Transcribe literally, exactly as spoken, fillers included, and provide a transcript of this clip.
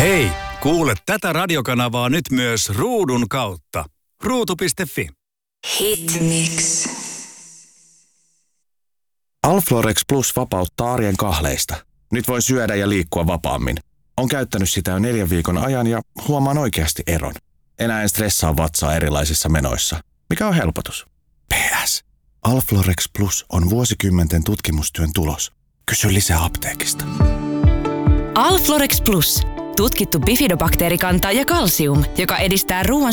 Hei, kuule tätä radiokanavaa nyt myös ruudun kautta. ruutu piste fi. Hitmix. Alflorex Plus vapauttaa arjen kahleista. Nyt voi syödä ja liikkua vapaammin. On käyttänyt sitä jo neljän viikon ajan ja huomaan oikeasti eron. Enää en stressaa vatsaa erilaisissa menoissa. Mikä on helpotus? P S. Alflorex Plus on vuosikymmenten tutkimustyön tulos. Kysy lisää apteekista. Alflorex Plus. Tutkittu bifidobakteerikanta ja kalsium, joka edistää ruoan